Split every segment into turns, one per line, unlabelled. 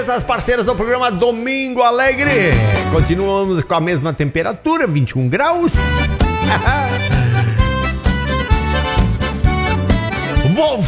empresas parceiras do programa Domingo Alegre. Continuamos com a mesma temperatura, 21 graus. Wolf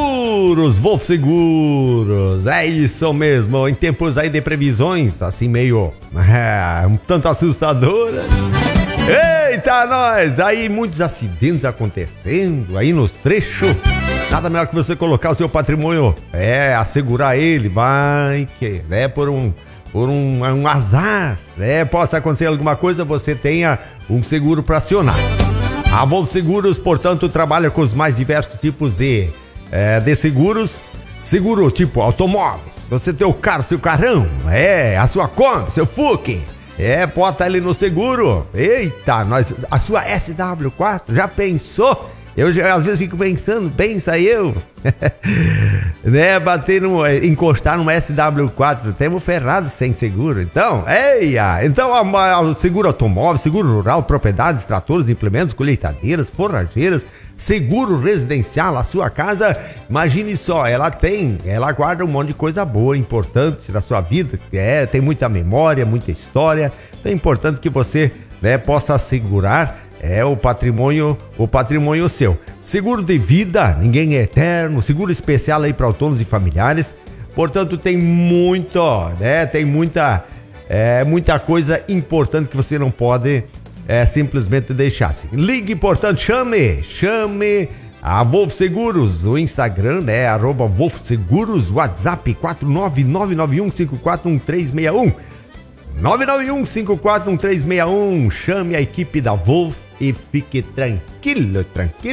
Seguros, é isso mesmo. Em tempos aí de previsões, assim meio um tanto assustadoras. Eita, nós! Aí muitos acidentes acontecendo aí nos trechos. Nada melhor que você colocar o seu patrimônio, assegurar ele, vai que, por um azar, possa acontecer alguma coisa, você tenha um seguro para acionar. A Wolf Seguros, portanto, trabalha com os mais diversos tipos de seguros. Seguro tipo automóveis, você tem o carro, seu carrão, a sua Kombi, seu Fusca, bota ele no seguro. Eita, a sua SW4, já pensou? Eu às vezes fico pensando, pensa eu, encostar numa SW4, temos ferrado sem seguro, então, o seguro automóvel, seguro rural, propriedades, tratores, implementos, colheitadeiras, forrageiras, seguro residencial, a sua casa, imagine só, ela guarda um monte de coisa boa, importante da sua vida, tem muita memória, muita história, então é importante que você, possa assegurar o patrimônio seu. Seguro de vida, ninguém é eterno, seguro especial aí para autônomos e familiares. Portanto, tem muita coisa importante que você não pode simplesmente deixar assim. Ligue, portanto, chame a Wolf Seguros, o Instagram, @Wolf Seguros, WhatsApp 49991541361. 991541361. Chame a equipe da Wolf e fique tranquilo.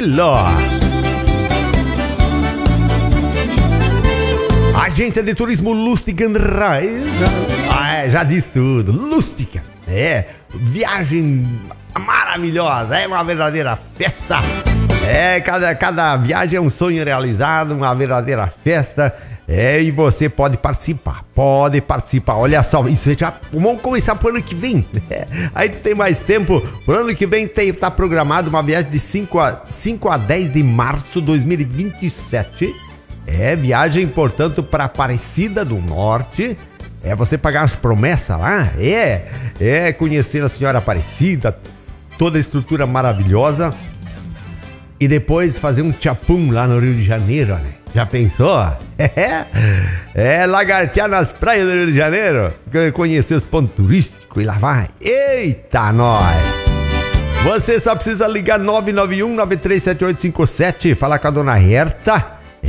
Agência de Turismo Lustig Reisen. Já diz tudo. Lustig. Viagem maravilhosa. É uma verdadeira festa. Cada viagem é um sonho realizado, uma verdadeira festa. E você pode participar. Olha só, isso já vamos começar pro ano que vem. Aí tem mais tempo. Pro ano que vem tá programado uma viagem de 5 a 10 de março de 2027. Viagem, portanto, para Aparecida do Norte. Você pagar as promessas lá. Conhecer a Senhora Aparecida, toda a estrutura maravilhosa. E depois fazer um tchapum lá no Rio de Janeiro, né? Já pensou? Lagartear nas praias do Rio de Janeiro, conhecer os pontos turísticos e lá vai. Eita, nós! Você só precisa ligar 991-937857, falar com a dona Herta.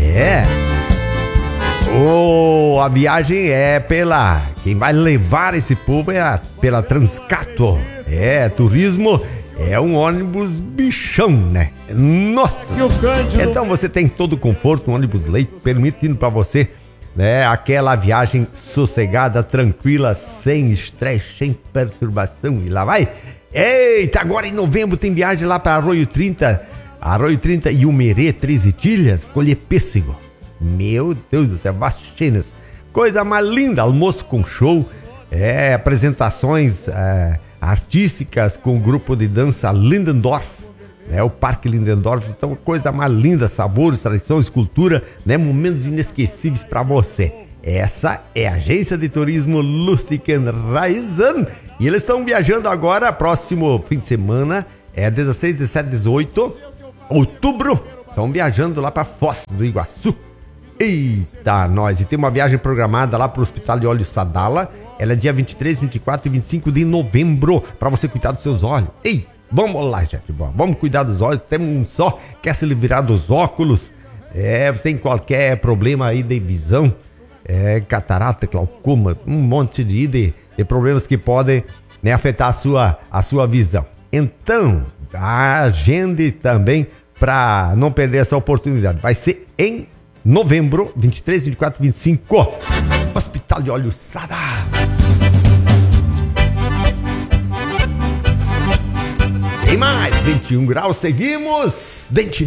A viagem quem vai levar esse povo pela Transcato. Turismo. É um ônibus bichão, né? Nossa! Então você tem todo o conforto, um ônibus leito, permitindo para você, aquela viagem sossegada, tranquila, sem estresse, sem perturbação. E lá vai. Eita, agora em novembro tem viagem lá para Arroio 30 e Umerê, 13 Ilhas, colher pêssego. Meu Deus do céu, vacinas. Coisa mais linda, almoço com show, apresentações artísticas com o grupo de dança Lindendorf, o Parque Lindendorf. Então, coisa mais linda, sabores, tradições, cultura, momentos inesquecíveis para você. Essa é a Agência de Turismo Lustig Reisen e eles estão viajando agora, próximo fim de semana, 16, 17, 18 outubro, estão viajando lá para Foz do Iguaçu. Eita, nós! E tem uma viagem programada lá pro Hospital de Olhos Sadala. Ela é dia 23, 24 e 25 de novembro, para você cuidar dos seus olhos. Ei, vamos lá, gente, vamos cuidar dos olhos. Temos um só, quer se livrar dos óculos, tem qualquer problema aí de visão, catarata, glaucoma, um monte de problemas que podem afetar a sua visão. Então, agende também para não perder essa oportunidade. Vai ser em novembro, 23, 24 e 25, Hospital de Olhos Sadala. Tem mais, 21 graus, seguimos. Dente.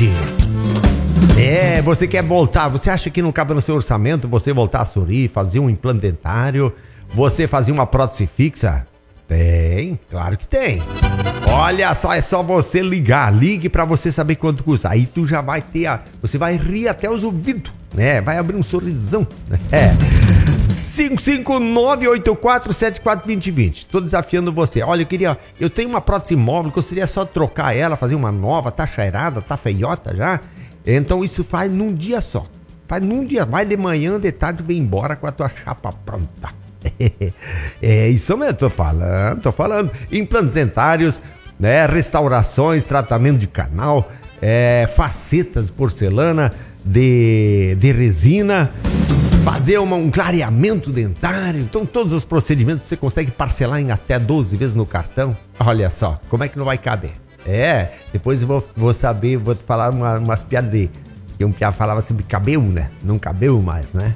Você quer voltar, você acha que não cabe no seu orçamento você voltar a sorrir, fazer um implante dentário, você fazer uma prótese fixa? Tem, claro que tem. Olha só, é só você ligue pra você saber quanto custa. Aí tu já vai ter você vai rir até os ouvidos, vai abrir um sorrisão. 55984742020. Tô desafiando você. Olha, eu tenho uma prótese móvel, gostaria só de trocar ela, fazer uma nova, tá cheirada, tá feiota já. Então isso faz num dia só. Faz num dia, vai de manhã, de tarde, vem embora com a tua chapa pronta. É isso mesmo, tô falando. Implantes dentários, né? Restaurações, tratamento de canal, facetas de porcelana, de resina, fazer um clareamento dentário. Então todos os procedimentos você consegue parcelar em até 12 vezes no cartão. Olha só, como é que não vai caber? Depois eu vou te falar umas piadas de... Que um piada falava assim, cabeu, né? Não cabeu mais, né?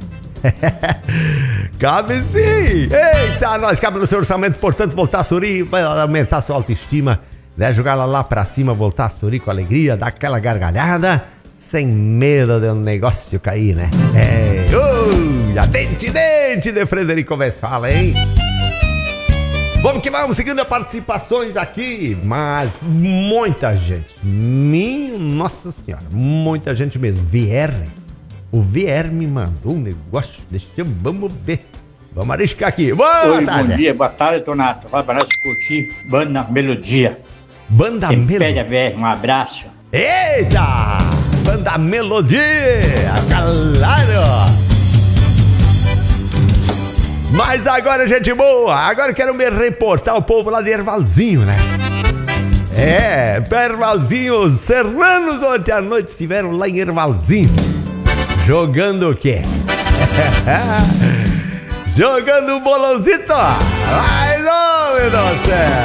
Cabe sim! Eita, nós cabe no seu orçamento, portanto, voltar a sorrir, vai aumentar a sua autoestima, né? Jogar ela lá pra cima, voltar a sorrir com alegria, dar aquela gargalhada, sem medo de um negócio cair, né? Dente de Frederico Westphalen, hein? Vamos que vamos, seguindo as participações aqui, mas muita gente, nossa senhora, muita gente mesmo. O VR me mandou um negócio, vamos ver, vamos arriscar aqui.
Oi, bom dia, boa tarde, Donato. Vai para nós curtir Banda Melodia.
Banda Melodia.
VR, um abraço.
Eita, Banda Melodia, claro. Mas agora, gente boa, agora quero me reportar o povo lá de Ervalzinho, né? Ervalzinho, os serranos ontem à noite estiveram lá em Ervalzinho. Jogando o quê? Jogando o bolãozito. Mas, ô, meu Deus do céu.